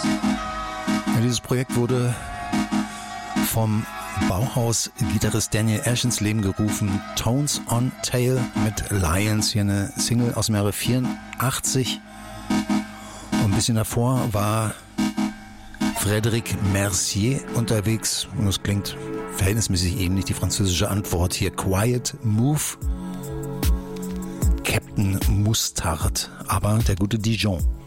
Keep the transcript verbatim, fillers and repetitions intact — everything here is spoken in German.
Ja, dieses Projekt wurde vom Bauhaus-Gitarrist Daniel Ash ins Leben gerufen. Tones on Tail mit Lions, hier eine Single aus dem Jahre vierundachtzig. Und ein bisschen davor war Frédéric Mercier unterwegs. Und das klingt verhältnismäßig ähnlich, die französische Antwort hier. Quiet Move. Captain Mustard, aber der gute Dijon.